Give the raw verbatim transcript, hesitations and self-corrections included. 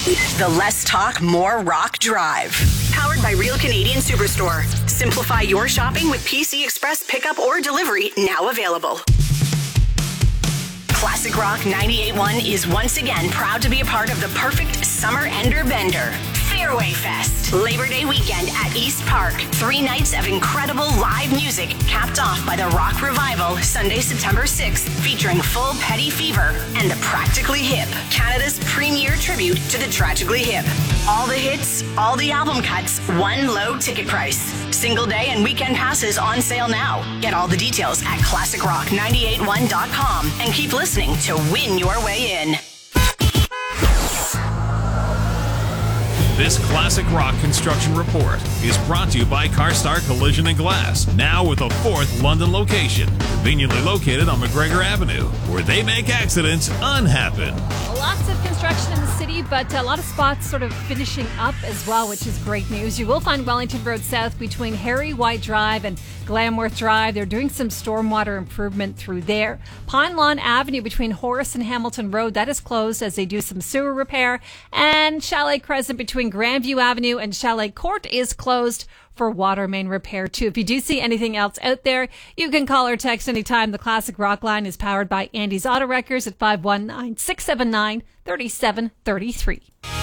The Less Talk, More Rock Drive. Powered by Real Canadian Superstore. Simplify your shopping with P C Express pickup or delivery, now available. Classic Rock ninety-eight point one is once again proud to be a part of the perfect summer ender bender. Fairway Fest, Labor Day weekend at East Park. Three nights of incredible live music, capped off by the Rock Revival, Sunday, September sixth, featuring Full Petty Fever and the Practically Hip, Canada's premier tribute to the Tragically Hip. All the hits, all the album cuts, one low ticket price. Single day and weekend passes on sale now. Get all the details at classic rock nine eight one dot com and keep listening to win your way in. This Classic Rock Construction Report is brought to you by CarStar Collision and Glass, now with a fourth London location, conveniently located on McGregor Avenue, where they make accidents unhappen. Lots of construction in the city, but a lot of spots sort of finishing up as well, which is great news. You will find Wellington Road South between Harry White Drive and Glamworth Drive. They're doing some stormwater improvement through there. Pine Lawn Avenue between Horace and Hamilton Road, that is closed as they do some sewer repair. And Chalet Crescent between Grandview Avenue and Chalet Court is closed for water main repair too. If you do see anything else out there, you can call or text anytime. The Classic Rock line is powered by Andy's Auto Wreckers at five one nine, six seven nine, three seven three three.